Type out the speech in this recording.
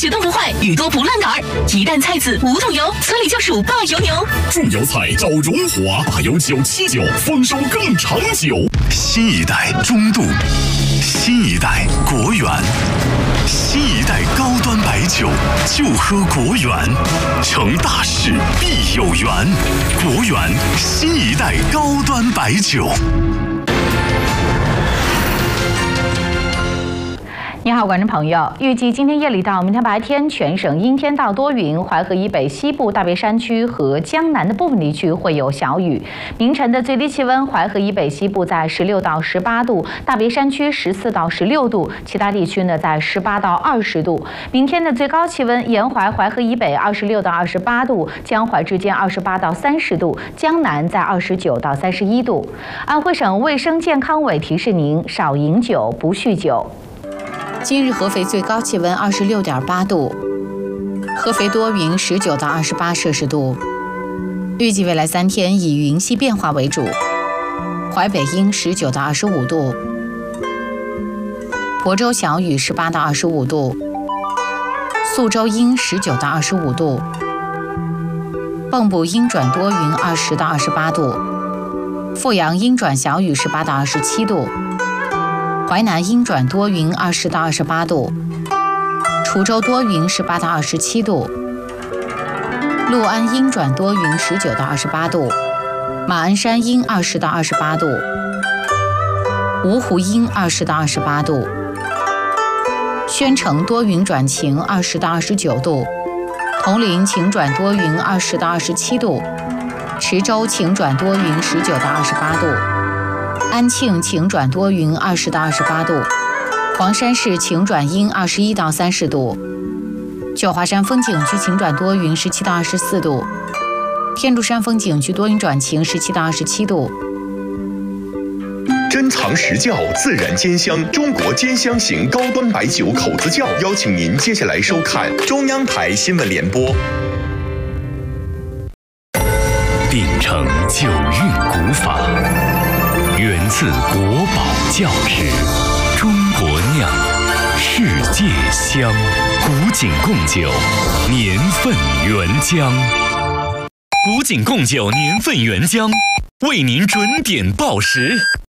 许冻不坏，鱼多不烂杆儿。一担菜籽5桶油，村里就属霸油牛。 种油菜找荣华，霸油979，丰收更长久。 新一代中度，新一代国源，新一代高端白酒就喝国源，成大事必有缘。国源新一代高端白酒。 你好，观众朋友，预计今天夜里到明天白天，全省阴天到多云，淮河以北西部大别山区和江南的部分地区会有小雨。明晨的最低气温，淮河以北西部在16到18度，大别山区14到16度，其他地区呢在18到20度。明天的最高气温，沿淮河以北26到28度，江淮之间28到30度，江南在29到31度。安徽省卫生健康委提示您少饮酒，不酗酒。今日合肥最高气温26.8度，合肥多云19到28摄氏度。预计未来3天以云系变化为主，淮北阴19到25度，亳州小雨18到25度，宿州阴19到25度，蚌埠阴转多云20到28度，阜阳阴转小雨18到27度。淮南阴转多云20到28度，滁州多云18到27度，六安阴转多云19到28度，马鞍山阴20到28度，芜湖阴20到28度，宣城多云转晴20到29度，铜陵晴转多云20到27度，池州晴转多云19到28度。安庆晴转多云20到28度，黄山市晴转阴21到30度，九华山风景区晴转多云17到24度，天竺山风景区多云转晴17到27度。 珍藏实窖，自然兼香，中国兼香型高端白酒口子窖，邀请您接下来收看中央台新闻联播。 秉承九韵古法，源自国宝窖池，中国酿，世界香。古井贡酒，年份原浆。古井贡酒年份原浆，为您准点报时。